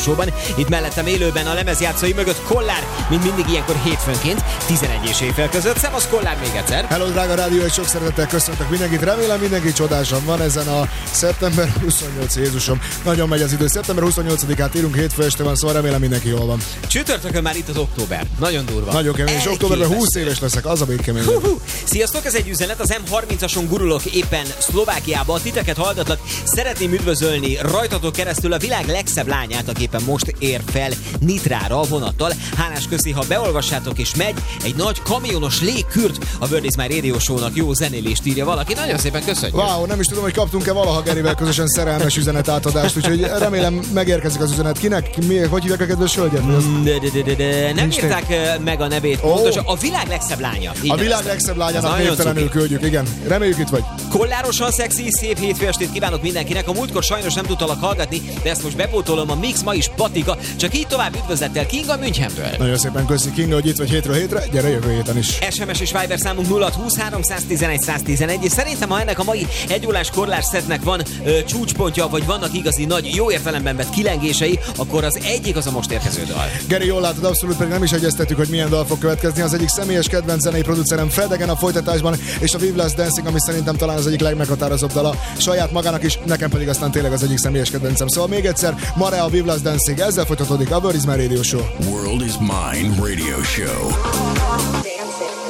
Showban. Itt mellettem élőben a lemezjátszói mögött Kollár, mint mindig ilyenkor hétfőnként, 11 és éjfél között. Szevasz Kollár még egyszer! Hello, drága rádió, és sok szeretettel köszöntök mindenkit. Remélem mindenki csodásan van ezen a szeptember 28, Jézusom. Nagyon megy az idő. Szeptember 28-át írunk, hétfő este van, szóval remélem mindenki jól van. Csütörtökön már itt az október. Nagyon durva. Nagyon kemény, és októberben 20 éves leszek, az a még kemény. Sziasztok, ez egy üzenet, az M30-ason gurulok éppen Szlovákiában, titeket hallgatlak. Szeretném üdvözölni rajtatok keresztül a világ legszebb lányát, aki éppen most ér fel Nitrára a vonattal. Hálás köszi, ha beolvassátok, és megy egy nagy kamionos légkürt a World is My Radio Show-nak. Jó zenélést írja valaki. Nagyon szépen köszönjük. Wow, nem is tudom, hogy kaptunk-e valaha Gerivel közösen szerelmes üzenet átadást, úgyhogy remélem megérkezik az üzenet. Kinek? Hogy hívják a kedves hölgyet? Nem írták meg a nevét. Pontosan. A világ legszebb lánya. A világ legszebb lányának névtelenül küldjük, igen. Reméljük itt vagy. Kollárosan szexi, szép hétfő estét kívánok mindenkinek. A múltkor sajnos nem tudtalak hallgatni, de ezt most bepótolom, a mix ma is patika. Csak így tovább üdvözlettel Kinga Münchenből. Nagyon szépen köszi Kinga, hogy itt vagy hétről hétre. Gyere jövő héten is. SMS és Viber számunk 0620 311 111, és szerintem, ha ennek a mai egyórás korlás szetnek van csúcspontja, vagy vannak igazi nagy, jó értelemben vett kilengései, akkor az egyik az a most érkező dal. Geri, jól látod, abszolút pedig nem is egyeztettük, hogy milyen dal fog következni. Az egyik személyes kedvenc zenei producerem Fred Again a folytatásban, és a Vive Last Dancing, ami szerintem talán az egyik legmeghatározóbb dala saját magának is, nekem pedig aztán tényleg az egyik személyes kedvencem. Szóval még egyszer, ma a Vive Last Dancing, ezzel folytatódik a World is My Radio Show. World is Mine Radio Show. Dancing.